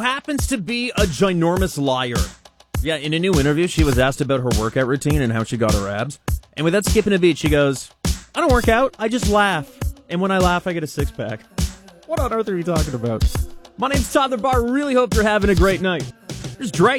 happens to be a ginormous liar. Yeah, in a new interview, she was asked about her workout routine and how she got her abs. And without skipping a beat, she goes, I don't work out, I just laugh. And when I laugh, I get a six-pack. What on earth are you talking about? My name's Tyler Barr. Really hope you're having a great night. Here's Drake.